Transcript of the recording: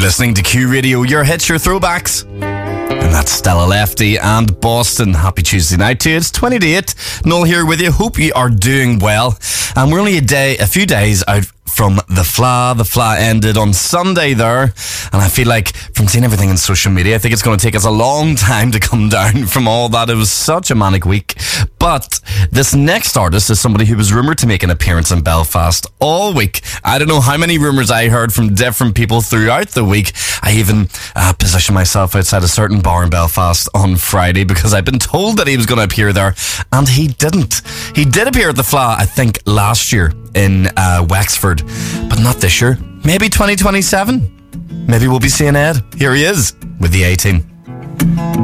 listening to Q Radio, your hits, your throwbacks. And that's Stella Lefty and Boston. Happy Tuesday night to you. It's 20 to 8. Noel here with you. Hope you are doing well. And we're only a few days out from the Fleadh. The Fleadh ended on Sunday there. And I feel like from seeing everything on social media, I think it's going to take us a long time to come down from all that. It was such a manic week. But this next artist is somebody who was rumoured to make an appearance in Belfast all week. I don't know how many rumours I heard from different people throughout the week. I even positioned myself outside a certain bar in Belfast on Friday because I'd been told that he was going to appear there, and he didn't. He did appear at the Fleadh, I think, last year in Wexford, but not this year. Maybe 2027. Maybe we'll be seeing Ed. Here he is with the A-Team.